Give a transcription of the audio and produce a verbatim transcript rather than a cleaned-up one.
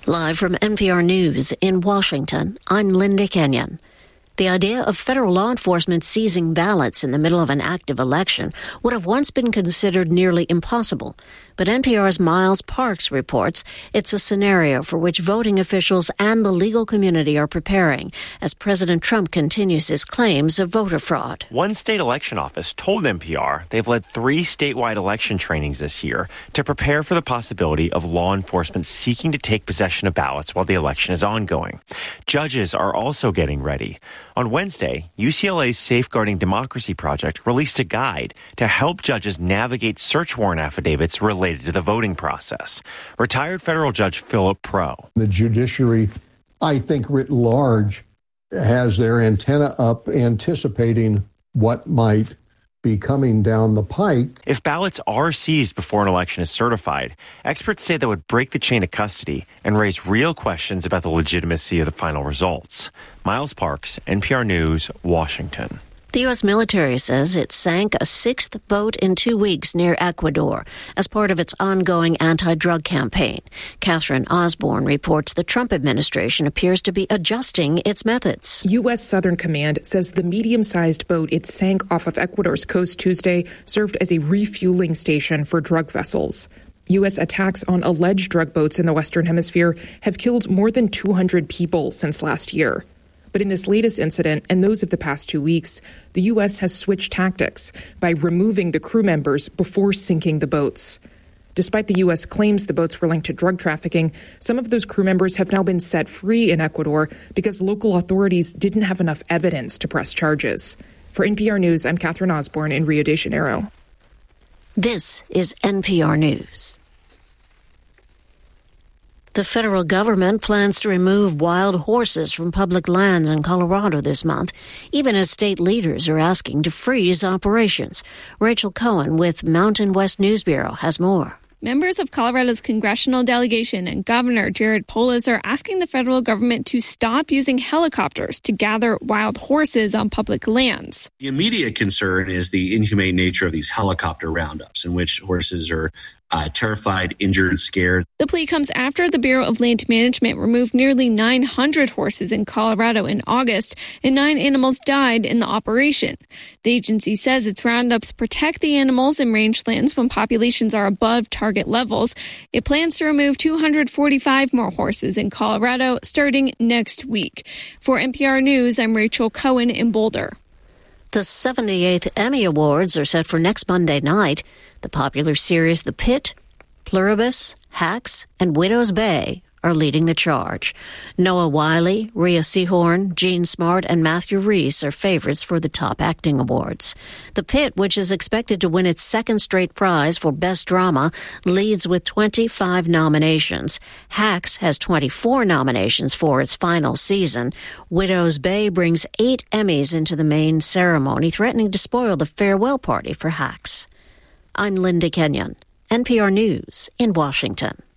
Live from N P R News in Washington, I'm Linda Kenyon. The idea of federal law enforcement seizing ballots in the middle of an active election would have once been considered nearly impossible. But N P R's Miles Parks reports it's a scenario for which voting officials and the legal community are preparing as President Trump continues his claims of voter fraud. One state election office told N P R they've led three statewide election trainings this year to prepare for the possibility of law enforcement seeking to take possession of ballots while the election is ongoing. Judges are also getting ready. On Wednesday, U C L A's Safeguarding Democracy Project released a guide to help judges navigate search warrant affidavits related to the voting process. Retired federal judge Philip Pro. The judiciary, I think writ large, has their antenna up anticipating what might be coming down the pike. If ballots are seized before an election is certified, experts say that would break the chain of custody and raise real questions about the legitimacy of the final results. Miles Parks, N P R News, Washington. The U S military says it sank a sixth boat in two weeks near Ecuador as part of its ongoing anti-drug campaign. Catherine Osborne reports the Trump administration appears to be adjusting its methods. U S Southern Command says the medium-sized boat it sank off of Ecuador's coast Tuesday served as a refueling station for drug vessels. U S attacks on alleged drug boats in the Western Hemisphere have killed more than two hundred people since last year. But in this latest incident, and those of the past two weeks, the U S has switched tactics by removing the crew members before sinking the boats. Despite the U S claims the boats were linked to drug trafficking, some of those crew members have now been set free in Ecuador because local authorities didn't have enough evidence to press charges. For N P R News, I'm Catherine Osborne in Rio de Janeiro. This is N P R News. The federal government plans to remove wild horses from public lands in Colorado this month, even as state leaders are asking to freeze operations. Rachel Cohen with Mountain West News Bureau has more. Members of Colorado's congressional delegation and Governor Jared Polis are asking the federal government to stop using helicopters to gather wild horses on public lands. The immediate concern is the inhumane nature of these helicopter roundups in which horses are Uh, terrified, injured, scared. The plea comes after the Bureau of Land Management removed nearly nine hundred horses in Colorado in August, and nine animals died in the operation. The agency says its roundups protect the animals in rangelands when populations are above target levels. It plans to remove two hundred forty-five more horses in Colorado starting next week. For N P R News, I'm Rachel Cohen in Boulder. The seventy-eighth Emmy Awards are set for next Monday night. The popular series The Pit, Pluribus, Hacks, and Widow's Bay are leading the charge. Noah Wyle, Rhea Seehorn, Jean Smart, and Matthew Rhys are favorites for the top acting awards. The Pit, which is expected to win its second straight prize for Best Drama, leads with twenty-five nominations. Hacks has twenty-four nominations for its final season. Widow's Bay brings eight Emmys into the main ceremony, threatening to spoil the farewell party for Hacks. I'm Linda Kenyon, N P R News in Washington.